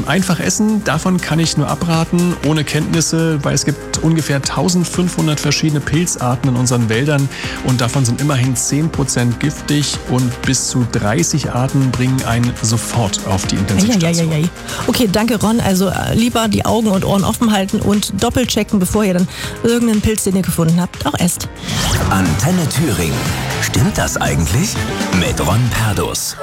Einfach essen, davon kann ich nur abraten, ohne Kenntnisse, weil es gibt ungefähr 1500 verschiedene Pilzarten in unseren Wäldern und davon sind immerhin 10% giftig und bis zu 30 Arten bringen einen sofort auf die Intensivstation. Ja. Okay, danke Ron. Also lieber die Augen und Ohren offen halten und doppelt checken, bevor ihr dann irgendeinen Pilz, den ihr gefunden habt, auch esst. Antenne Thüringen. Stimmt das eigentlich? Mit Ron Perdus.